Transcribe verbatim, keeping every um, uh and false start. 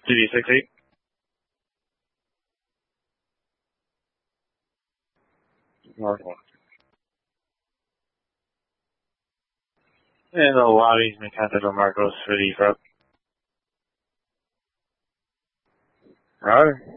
two D six eight. Normal. And the lobby's been contacted on Marcos for the front. Roger.